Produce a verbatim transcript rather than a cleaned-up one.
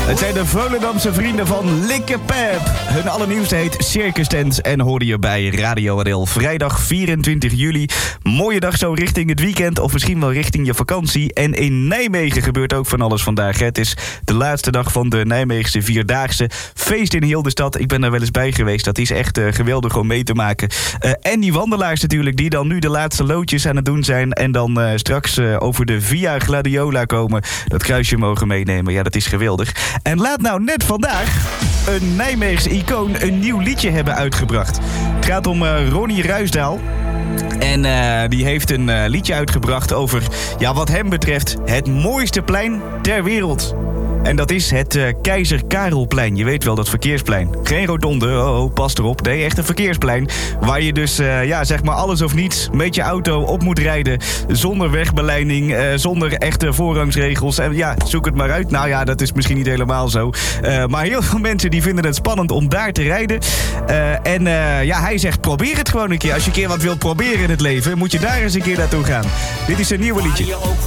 Het zijn de Volendamse vrienden van Likkepep. Hun allernieuwste heet Circus Tent en hoorde je bij Radio R L. Vrijdag vierentwintig juli. Mooie dag zo richting het weekend of misschien wel richting je vakantie. En in Nijmegen gebeurt ook van alles vandaag. Het is de laatste dag van de Nijmeegse Vierdaagse. Feest in heel de stad. Ik ben daar wel eens bij geweest. Dat is echt uh, geweldig om mee te maken. Uh, en die wandelaars natuurlijk, die dan nu de laatste loodjes aan het doen zijn. En dan uh, straks uh, over de Via Gladiola komen. Dat kruisje mogen meenemen. Ja, dat is geweldig. En laat nou net vandaag een Nijmeegse icoon een nieuw liedje hebben uitgebracht. Het gaat om uh, Ronnie Ruisdaal. En uh, die heeft een uh, liedje uitgebracht over, ja, wat hem betreft, het mooiste plein ter wereld. En dat is het uh, Keizer Karelplein. Je weet wel, dat verkeersplein. Geen rotonde, oh, oh, pas erop. Nee, echt een verkeersplein. Waar je dus, uh, ja, zeg maar alles of niets met je auto op moet rijden. Zonder wegbeleiding, uh, zonder echte voorrangsregels. En ja, zoek het maar uit. Nou ja, dat is misschien niet helemaal zo. Uh, maar heel veel mensen die vinden het spannend om daar te rijden. Uh, en uh, ja, hij zegt, probeer het gewoon een keer. Als je een keer wat wilt proberen in het leven, moet je daar eens een keer naartoe gaan. Dit is een nieuwe liedje.